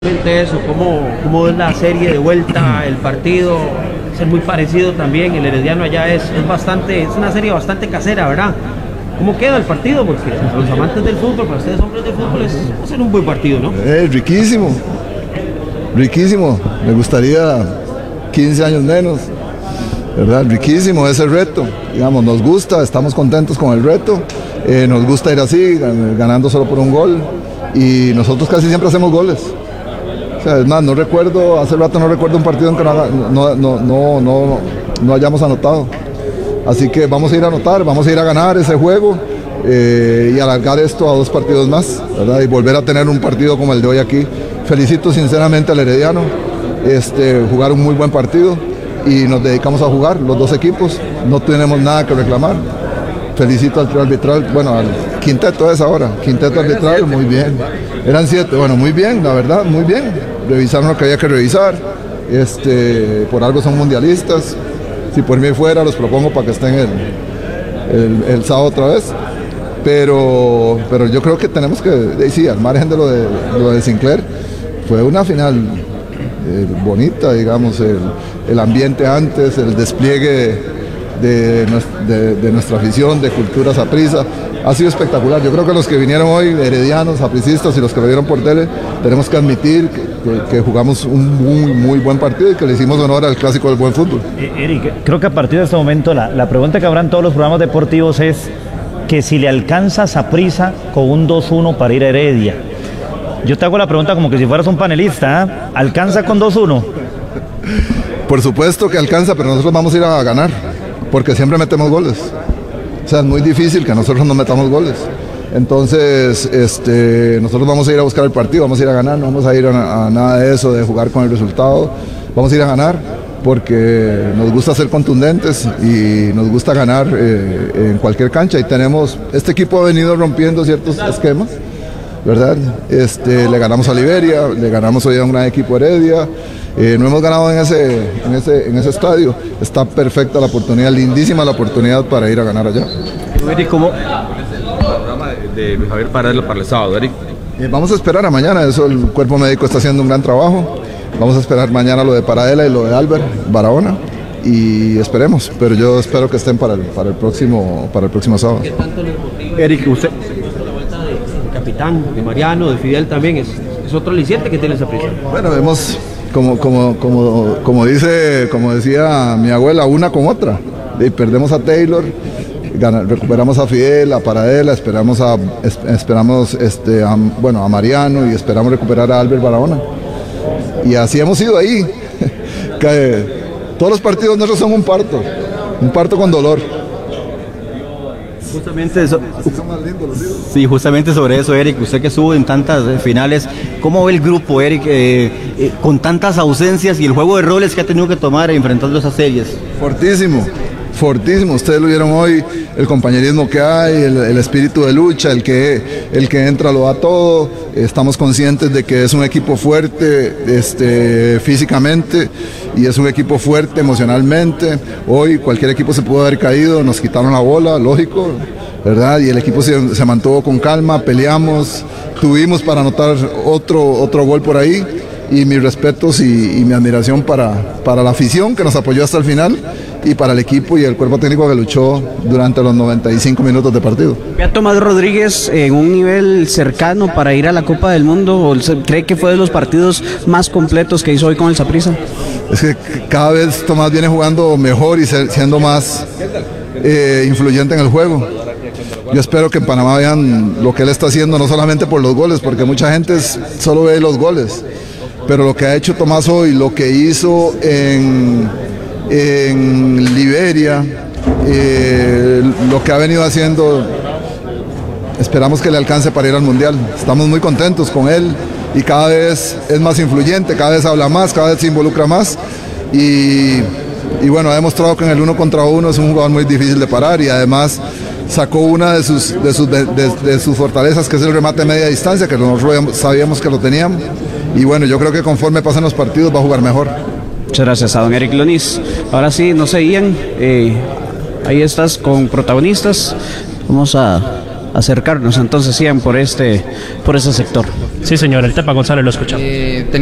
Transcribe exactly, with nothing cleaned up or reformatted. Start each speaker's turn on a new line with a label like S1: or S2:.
S1: Eso, cómo, cómo es la serie de vuelta, el partido, es muy parecido también, el Herediano allá es, es bastante, es una serie bastante casera, ¿verdad? ¿Cómo queda el partido? Porque para los amantes del fútbol, para ustedes hombres del fútbol, es, va a ser un buen partido, ¿no?
S2: Eh, riquísimo, riquísimo, me gustaría quince años menos, ¿verdad? Riquísimo ese reto, digamos, nos gusta, estamos contentos con el reto, eh, nos gusta ir así, ganando solo por un gol, y nosotros casi siempre hacemos goles. O sea, es más, no recuerdo, hace rato no recuerdo un partido en que no, no, no, no, no, no hayamos anotado. Así que vamos a ir a anotar, vamos a ir a ganar ese juego eh, y alargar esto a dos partidos más, ¿verdad? Y volver a tener un partido como el de hoy aquí. Felicito sinceramente al Herediano, este, jugar un muy buen partido y nos dedicamos a jugar, los dos equipos, no tenemos nada que reclamar. Felicito al trío arbitral, bueno, al quinteto es ahora, quinteto arbitral, muy bien. Eran siete, bueno, muy bien, la verdad, muy bien. Revisaron lo que había que revisar, este, por algo son mundialistas. Si por mí fuera, los propongo para que estén el, el, el sábado otra vez. Pero, pero yo creo que tenemos que, sí, al margen de lo de, lo de Sinclair, fue una final eh, bonita, digamos, el, el ambiente antes, el despliegue De, de, de nuestra afición, de cultura saprissa, ha sido espectacular. Yo creo que los que vinieron hoy, heredianos, sapricistas y los que lo vieron por tele, tenemos que admitir que, que, que jugamos un muy, muy buen partido y que le hicimos honor al clásico del buen fútbol.
S3: Eh, Eric, creo que a partir de este momento la, la pregunta que habrá en todos los programas deportivos es que si le alcanza Saprissa con un dos uno para ir a Heredia. Yo te hago la pregunta como que si fueras un panelista, ¿eh? ¿Alcanza con dos uno?
S2: Por supuesto que alcanza, pero nosotros vamos a ir a ganar, porque siempre metemos goles. O sea, es muy difícil que nosotros no metamos goles. Entonces, este, nosotros vamos a ir a buscar el partido, vamos a ir a ganar, no vamos a ir a, a nada de eso, de jugar con el resultado. Vamos a ir a ganar, porque nos gusta ser contundentes y nos gusta ganar eh, en cualquier cancha. Y tenemos, este equipo ha venido rompiendo ciertos esquemas, ¿verdad? Este, le ganamos a Liberia, le ganamos hoy a un gran equipo Heredia. Eh, no hemos ganado en ese, en, ese, en ese estadio. Está perfecta la oportunidad, lindísima la oportunidad para ir a ganar allá.
S4: Eric, ¿cómo el programa de, de Javier Paradela para el sábado, Eric?
S2: Eh, vamos a esperar a mañana, eso el cuerpo médico está haciendo un gran trabajo. Vamos a esperar mañana lo de Paradela y lo de Albert Barahona y esperemos, pero yo espero que estén para el, para el, próximo, para el próximo sábado.
S1: ¿Qué tanto les motiva? Eric, usted... La vuelta de, de capitán, de Mariano, de Fidel también, es, es otro aliciente que tiene Saprissa.
S2: Bueno, vemos... Como, como, como, como, dice, como decía mi abuela, una con otra. Y perdemos a Taylor, gana, recuperamos a Fidel, a Paradela, esperamos a, es, esperamos este, a, bueno, a Mariano y esperamos recuperar a Albert Barahona. Y así hemos ido ahí. Que todos los partidos nuestros son un parto, un parto con dolor.
S4: Justamente, eso, sí, justamente sobre eso, Eric, usted que estuvo en tantas finales, ¿cómo ve el grupo, Eric, eh, eh, con tantas ausencias y el juego de roles que ha tenido que tomar enfrentando esas series?
S2: Fortísimo, fortísimo, ustedes lo vieron hoy, el compañerismo que hay, el, el espíritu de lucha, el que, el que entra lo da todo, estamos conscientes de que es un equipo fuerte este, físicamente y es un equipo fuerte emocionalmente. Hoy cualquier equipo se pudo haber caído, nos quitaron la bola, lógico, ¿verdad? Y el equipo se, se mantuvo con calma, peleamos, tuvimos para anotar otro, otro gol por ahí. Y mis respetos y, y mi admiración para, para la afición que nos apoyó hasta el final y para el equipo y el cuerpo técnico que luchó durante los noventa y cinco minutos de partido.
S5: ¿Ve a Tomás Rodríguez en un nivel cercano para ir a la Copa del Mundo? ¿O cree que fue de los partidos más completos que hizo hoy con el Saprissa?
S2: Es que cada vez Tomás viene jugando mejor y siendo más eh, influyente en el juego. Yo espero que en Panamá vean lo que él está haciendo, no solamente por los goles, porque mucha gente solo ve los goles. Pero lo que ha hecho Tomás hoy, lo que hizo en, en Liberia, eh, lo que ha venido haciendo, esperamos que le alcance para ir al Mundial. Estamos muy contentos con él y cada vez es más influyente, cada vez habla más, cada vez se involucra más y, y bueno, ha demostrado que en el uno contra uno es un jugador muy difícil de parar y además sacó una de sus, de sus, de, de, de sus fortalezas, que es el remate de media distancia, que nosotros sabíamos que lo teníamos. Y bueno, yo creo que conforme pasen los partidos va a jugar mejor.
S5: Muchas gracias a don Eric Loniz. Ahora sí, no sé, Ian, eh, ahí estás con protagonistas. Vamos a acercarnos. Entonces sigan por este, por ese sector.
S6: Sí, señor, el Tepa González lo escuchamos.
S7: Eh,